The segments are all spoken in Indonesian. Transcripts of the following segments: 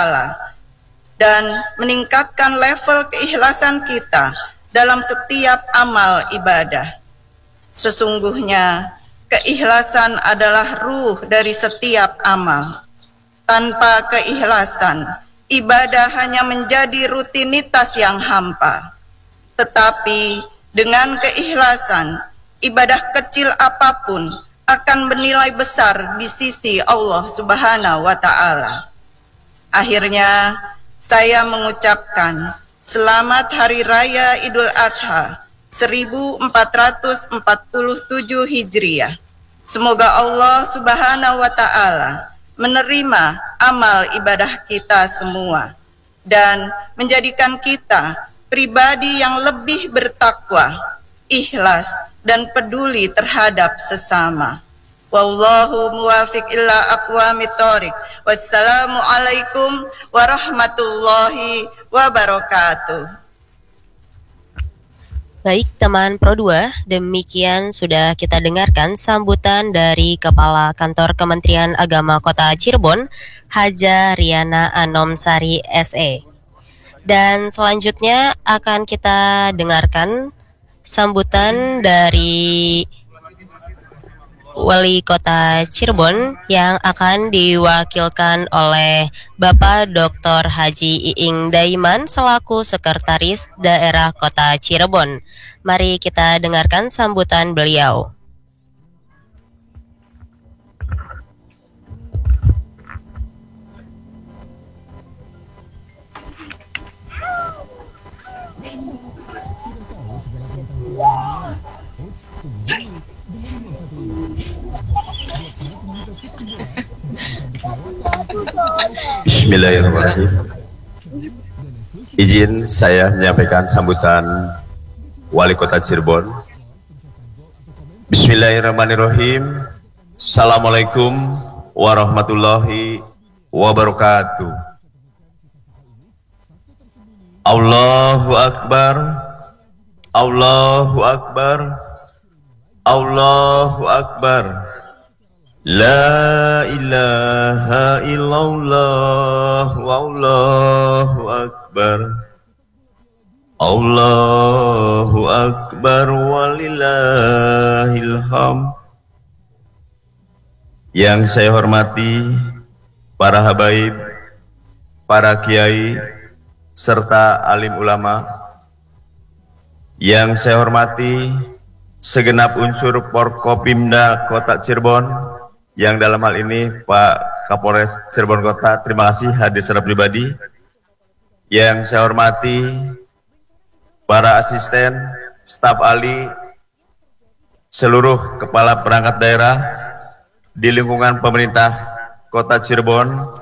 Ta'ala dan meningkatkan level keikhlasan kita dalam setiap amal ibadah. Sesungguhnya keikhlasan adalah ruh dari setiap amal. Tanpa keikhlasan, ibadah hanya menjadi rutinitas yang hampa. Tetapi dengan keikhlasan, ibadah kecil apapun akan bernilai besar di sisi Allah Subhanahu wa Ta'ala. Akhirnya, saya mengucapkan selamat Hari Raya Idul Adha 1447 Hijriah. Semoga Allah Subhanahu wa Ta'ala menerima amal ibadah kita semua dan menjadikan kita pribadi yang lebih bertakwa, ikhlas, dan peduli terhadap sesama. Wallahu muwafiq illa aqwamit thoriq. Wassalamualaikum warahmatullahi wabarakatuh. Baik teman Pro 2, demikian sudah kita dengarkan sambutan dari Kepala Kantor Kementerian Agama Kota Cirebon, Haja Riana Anomsari SE. Dan selanjutnya akan kita dengarkan sambutan dari Wali Kota Cirebon yang akan diwakilkan oleh Bapak Dr. Haji Iing Daiman selaku Sekretaris Daerah Kota Cirebon. Mari kita dengarkan sambutan beliau. Bismillahirrahmanirrahim. Izin saya menyampaikan sambutan Wali Kota Cirebon. Bismillahirrahmanirrahim. Assalamualaikum warahmatullahi wabarakatuh. Allahu Akbar, Allahu Akbar, Allahu Akbar. La ilaha illallah wallahu akbar. Allahu akbar walillahil hamd. Yang saya hormati para habaib, para kiai serta alim ulama. Yang saya hormati segenap unsur Forkopimda Kota Cirebon, yang dalam hal ini Pak Kapolres Cirebon Kota, terima kasih hadir secara pribadi. Yang saya hormati para asisten, staf ahli, seluruh kepala perangkat daerah di lingkungan pemerintah Kota Cirebon.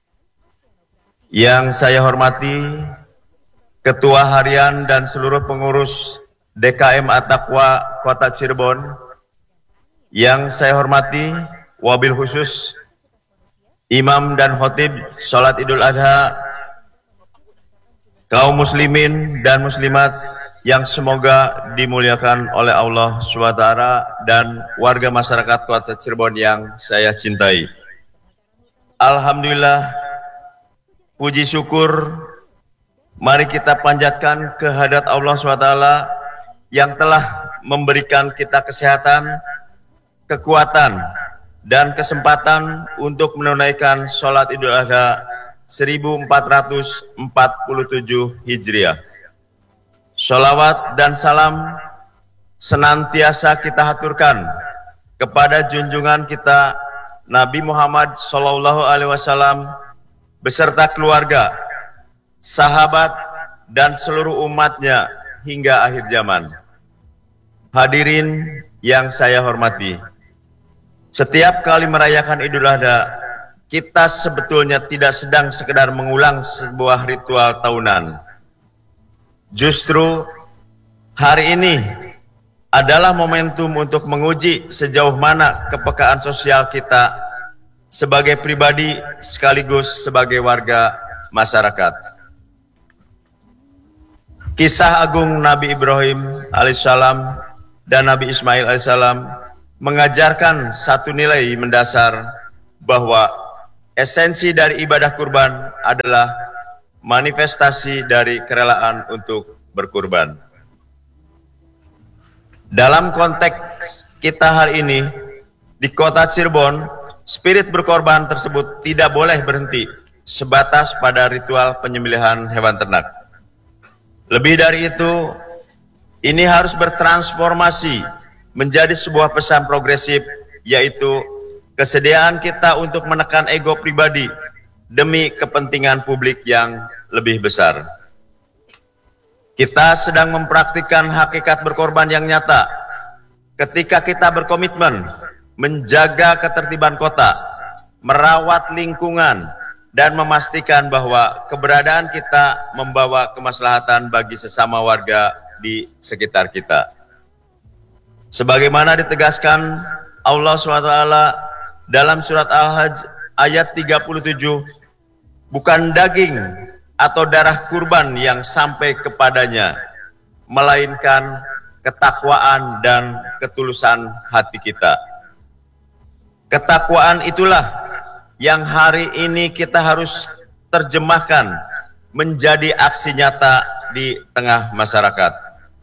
Yang saya hormati Ketua Harian dan seluruh pengurus DKM At-Taqwa Kota Cirebon. Yang saya hormati wabil khusus imam dan khotib sholat Idul Adha, kaum muslimin dan muslimat yang semoga dimuliakan oleh Allah SWT dan warga masyarakat Kota Cirebon yang saya cintai. Alhamdulillah, puji syukur mari kita panjatkan kehadirat Allah SWT yang telah memberikan kita kesehatan, kekuatan, dan kesempatan untuk menunaikan sholat Idul Adha 1447 Hijriah. Sholawat dan salam senantiasa kita haturkan kepada junjungan kita Nabi Muhammad SAW beserta keluarga, sahabat, dan seluruh umatnya hingga akhir zaman. Hadirin yang saya hormati, setiap kali merayakan Idul Adha, kita sebetulnya tidak sedang sekedar mengulang sebuah ritual tahunan. Justru hari ini adalah momentum untuk menguji sejauh mana kepekaan sosial kita sebagai pribadi sekaligus sebagai warga masyarakat. Kisah agung Nabi Ibrahim alaihissalam dan Nabi Ismail alaihissalam mengajarkan satu nilai mendasar bahwa Esensi dari ibadah kurban adalah manifestasi dari kerelaan untuk berkurban. Dalam konteks kita hari ini, di kota Cirebon, spirit berkorban tersebut tidak boleh berhenti sebatas pada ritual penyembelihan hewan ternak. Lebih dari itu, ini harus bertransformasi menjadi sebuah pesan progresif, yaitu kesediaan kita untuk menekan ego pribadi demi kepentingan publik yang lebih besar. Kita sedang mempraktikkan hakikat berkorban yang nyata ketika kita berkomitmen menjaga ketertiban kota, merawat lingkungan, dan memastikan bahwa keberadaan kita membawa kemaslahatan bagi sesama warga di sekitar kita. Sebagaimana ditegaskan Allah SWT dalam surat Al-Hajj ayat 37, bukan daging atau darah kurban yang sampai kepadanya, melainkan ketakwaan dan ketulusan hati kita. Ketakwaan itulah yang hari ini kita harus terjemahkan menjadi aksi nyata di tengah masyarakat.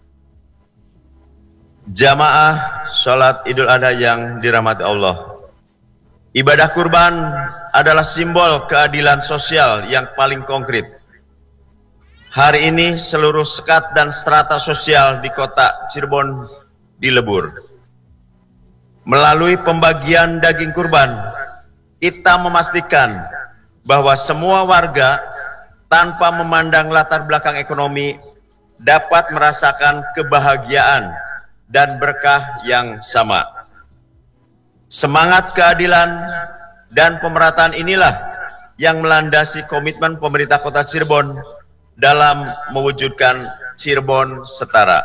Jamaah sholat Idul Adha yang dirahmati Allah, ibadah kurban adalah simbol keadilan sosial yang paling konkret. Hari ini seluruh sekat dan strata sosial di kota Cirebon dilebur. Melalui pembagian daging kurban, kita memastikan bahwa semua warga tanpa memandang latar belakang ekonomi dapat merasakan kebahagiaan dan berkah yang sama. Semangat keadilan dan pemerataan inilah yang melandasi komitmen pemerintah Kota Cirebon dalam mewujudkan Cirebon Setara.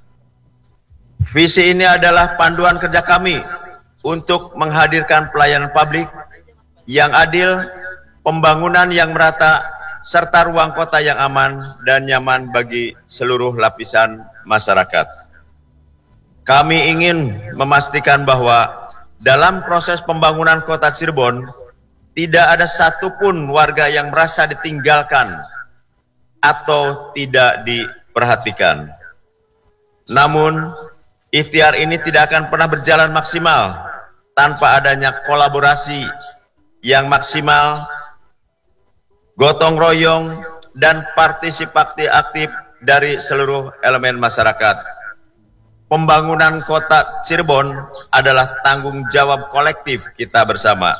Visi ini adalah panduan kerja kami untuk menghadirkan pelayanan publik yang adil, pembangunan yang merata, serta ruang kota yang aman dan nyaman bagi seluruh lapisan masyarakat. Kami ingin memastikan bahwa dalam proses pembangunan kota Cirebon, tidak ada satupun warga yang merasa ditinggalkan atau tidak diperhatikan. Namun, ikhtiar ini tidak akan pernah berjalan maksimal tanpa adanya kolaborasi yang maksimal, gotong royong, dan partisipasi aktif dari seluruh elemen masyarakat. Pembangunan kota Cirebon adalah tanggung jawab kolektif kita bersama.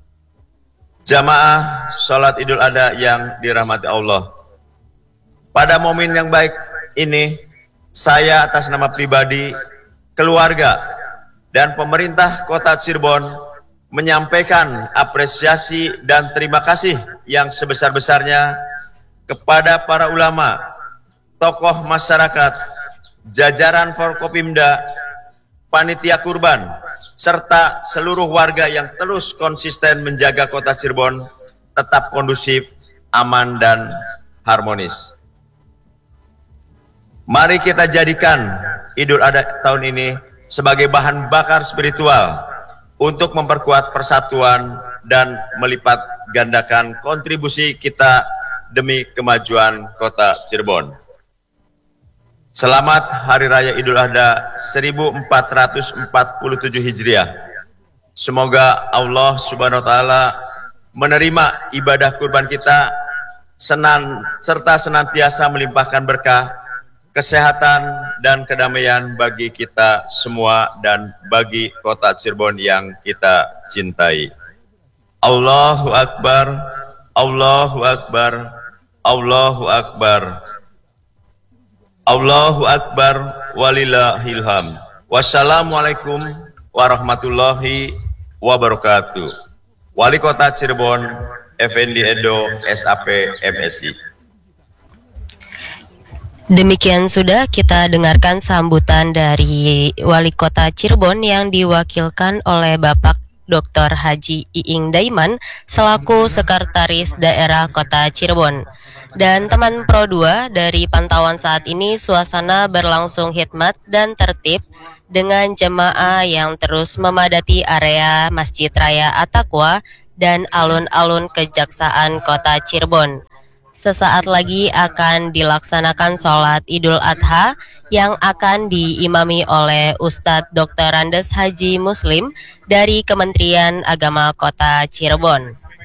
Jamaah sholat Idul Adha yang dirahmati Allah, pada momen yang baik ini, saya atas nama pribadi, keluarga, dan pemerintah kota Cirebon menyampaikan apresiasi dan terima kasih yang sebesar-besarnya kepada para ulama, tokoh masyarakat, jajaran Forkopimda, panitia kurban, serta seluruh warga yang terus konsisten menjaga kota Cirebon tetap kondusif, aman, dan harmonis. Mari kita jadikan Idul Adha tahun ini sebagai bahan bakar spiritual untuk memperkuat persatuan dan melipat gandakan kontribusi kita demi kemajuan kota Cirebon. Selamat Hari Raya Idul Adha 1447 Hijriah. Semoga Allah Subhanahu wa Ta'ala menerima ibadah kurban kita serta senantiasa melimpahkan berkah, kesehatan, dan kedamaian bagi kita semua dan bagi kota Cirebon yang kita cintai. Allahu Akbar, Allahu Akbar, Allahu Akbar, Allahu Akbar, walillahil hamd. Wassalamualaikum warahmatullahi wabarakatuh. Wali Kota Cirebon, Effendi Edo, SAP MSI. Demikian sudah kita dengarkan sambutan dari Wali Kota Cirebon yang diwakilkan oleh Bapak Dr. Haji Iing Daiman selaku Sekretaris Daerah Kota Cirebon. Dan teman Pro 2, dari pantauan saat ini suasana berlangsung hikmat dan tertib dengan jemaah yang terus memadati area Masjid Raya At-Taqwa dan alun-alun Kejaksaan Kota Cirebon. Sesaat lagi akan dilaksanakan sholat Idul Adha yang akan diimami oleh Ustadz Dr. Andes Haji Muslim dari Kementerian Agama Kota Cirebon.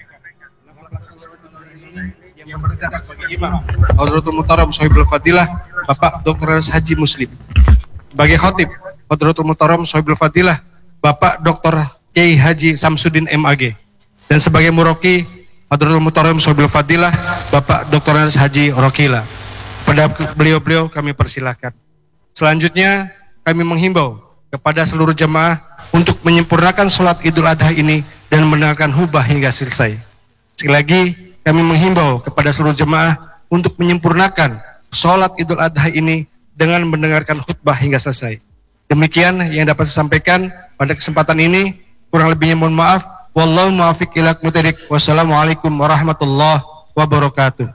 Yang bertugas sebagai imam Hadratul Muhtaram Sohibul Fadilah Bapak Dr. Andes Haji Muslim. Sebagai khotib Hadratul Muhtaram Sohibul Fadilah Bapak Dr. Kiai Haji Samsudin MAG. Dan sebagai muroki Hadratul Muhtaram Sohibul Fadilah Bapak Dr. Andes Haji Rokila. Pada beliau-beliau kami persilahkan. Selanjutnya kami menghimbau kepada seluruh jemaah untuk menyempurnakan sholat Idul Adha ini dan mendengarkan khutbah hingga selesai. Sekali lagi kami menghimbau kepada seluruh jemaah untuk menyempurnakan sholat Idul Adha ini dengan mendengarkan khutbah hingga selesai. Demikian yang dapat saya sampaikan pada kesempatan ini. Kurang lebihnya mohon maaf. Wallahu muwaffiq ila aqwamit thoriq. Wassalamualaikum warahmatullahi wabarakatuh.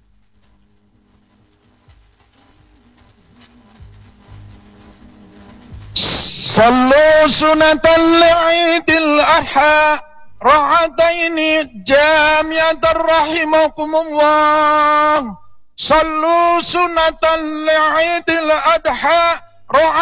Sallu sunatan li'idil adha ra'ataini jami'atan rahimakumullah. Sallu sunatan li'idil adha